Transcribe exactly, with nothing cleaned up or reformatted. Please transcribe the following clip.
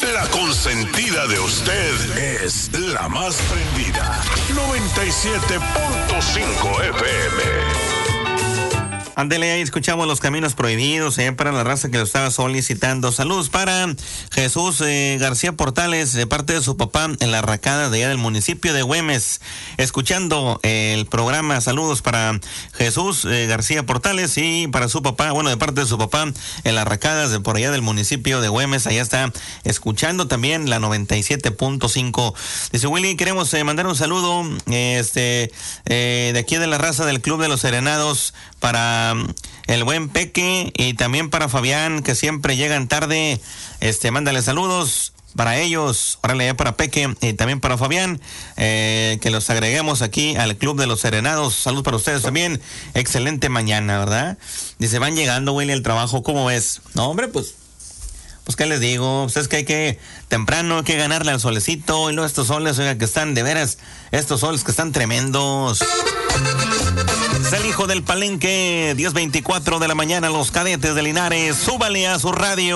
La consentida de usted es la más prendida. noventa y siete punto cinco F M. Ándele, ahí escuchamos Los Caminos Prohibidos, eh, para la raza que lo estaba solicitando. Saludos para Jesús eh, García Portales, de parte de su papá en la Racada de allá del municipio de Güemes, escuchando eh, el programa. Saludos para Jesús eh, García Portales y para su papá, bueno, de parte de su papá en las Racadas de por allá del municipio de Güemes. Allá está escuchando también la noventa y siete punto cinco. Dice Willy, queremos eh, mandar un saludo eh, este eh, de aquí de la raza del Club de los Serenados para el buen Peque y también para Fabián, que siempre llegan tarde. Este, mándale saludos para ellos. Órale, ya para Peque y también para Fabián, eh, que los agreguemos aquí al Club de los Serenados. Saludos para ustedes también. Excelente mañana, ¿verdad? Dice, van llegando, Willy, al trabajo. ¿Cómo ves? No, hombre, pues Pues, ¿qué les digo? Ustedes que hay que, temprano, hay que ganarle al solecito. Y luego estos soles, oiga, que están de veras, estos soles que están tremendos. Es el hijo del Palenque, diez veinticuatro de la mañana, los Cadetes de Linares. Súbale a su radio.